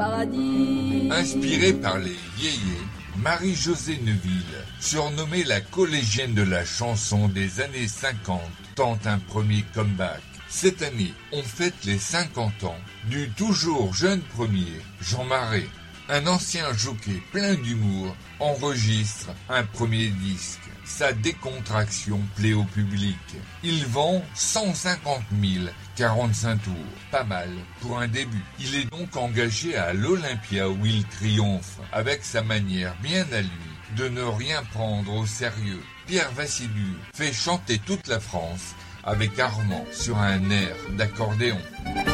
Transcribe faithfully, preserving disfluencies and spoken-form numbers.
paradis. Inspirée par les Yéyés, Marie-Josée Neuville, surnommée la collégienne de la chanson des années cinquante, tente un premier comeback. Cette année, on fête les cinquante ans du toujours jeune premier, Jean Marais. Un ancien jockey plein d'humour enregistre un premier disque. Sa décontraction plaît au public. Il vend cent cinquante mille quarante-cinq tours, pas mal pour un début. Il est donc engagé à l'Olympia où il triomphe, avec sa manière bien à lui de ne rien prendre au sérieux. Pierre Vassiliou fait chanter toute la France avec Armand sur un air d'accordéon.